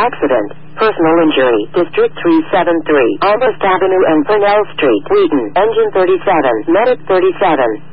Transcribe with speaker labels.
Speaker 1: Accident. Personal injury. District 373. August Avenue and Purnell Street. Wheaton. Engine 37. Medic 37.